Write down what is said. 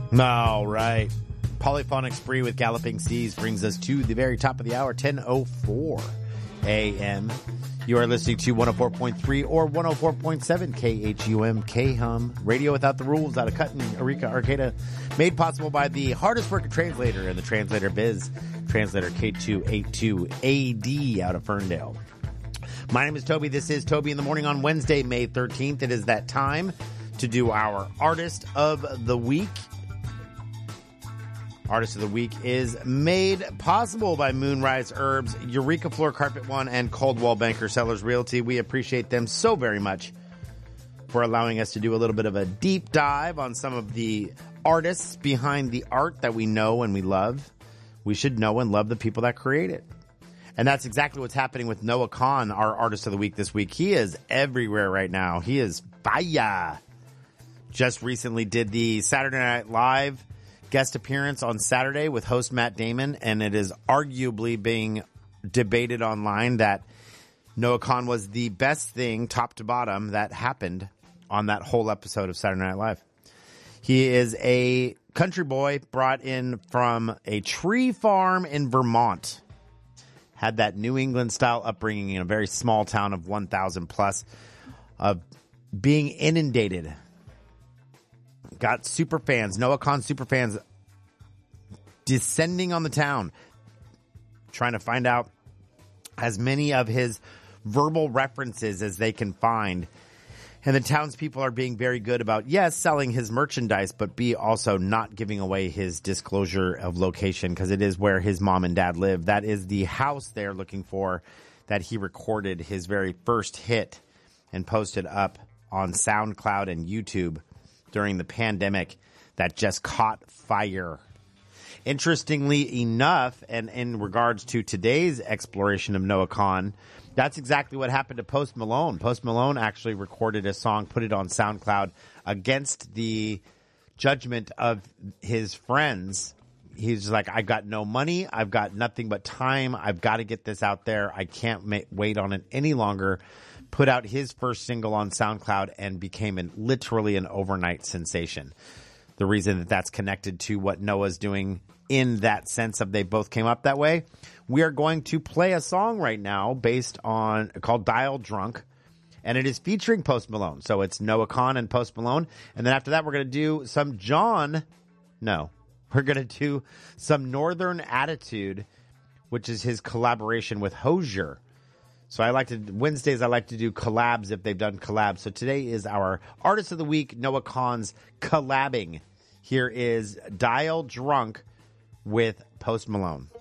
All right. Polyphonic Spree with Galloping Seas brings us to the very top of the hour, 10:04 a.m. You are listening to 104.3 or 104.7 KHUM, K-Hum, radio without the rules out of Cutton, Eureka, Arcata, made possible by the hardest working translator in the translator biz, translator K282AD out of Ferndale. My name is Toby. This is Toby in the Morning on Wednesday, May 13th. It is that time to do our Artist of the Week. Artist of the Week is made possible by Moonrise Herbs, Eureka Floor Carpet One, and Coldwell Banker Sellers Realty. We appreciate them so very much for allowing us to do a little bit of a deep dive on some of the artists behind the art that we know and we love. We should know and love the people that create it. And that's exactly what's happening with Noah Kahan, our Artist of the Week this week. He is everywhere right now. He is fire. Just recently did the Saturday Night Live guest appearance on Saturday with host Matt Damon, and it is arguably being debated online that Noah Kahan was the best thing, top to bottom, that happened on that whole episode of Saturday Night Live. He is a country boy brought in from a tree farm in Vermont. Had that New England-style upbringing in a very small town of 1,000 plus, of being inundated. Got super fans, Noah Kahan super fans descending on the town, trying to find out as many of his verbal references as they can find. And the townspeople are being very good about, yes, selling his merchandise, but B, also not giving away his disclosure of location, because it is where his mom and dad live. That is the house they're looking for that he recorded his very first hit and posted up on SoundCloud and YouTube during the pandemic that just caught fire. Interestingly enough, and in regards to today's exploration of Noah Kahan, that's exactly what happened to Post Malone. Post Malone actually recorded a song, put it on SoundCloud against the judgment of his friends. He's like, I've got no money. I've got nothing but time. I've got to get this out there. I can't wait on it any longer. Put out his first single on SoundCloud and became literally an overnight sensation. The reason that that's connected to what Noah's doing in that sense of they both came up that way. We are going to play a song right now called Dial Drunk, and it is featuring Post Malone. So it's Noah Kahan and Post Malone. And then after that, we're going to do some we're going to do some Northern Attitude, which is his collaboration with Hozier. So Wednesdays I like to do collabs if they've done collabs. So today is our Artist of the Week, Noah Kahan's collabing. Here is Dial Drunk with Post Malone.